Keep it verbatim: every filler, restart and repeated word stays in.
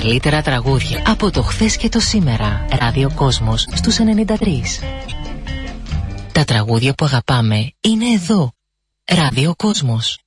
καλύτερα τραγούδια από το χθες και το σήμερα. Ράδιο Κόσμος στους ενενήντα τρία. Τα τραγούδια που αγαπάμε είναι εδώ. Ράδιο Κόσμος.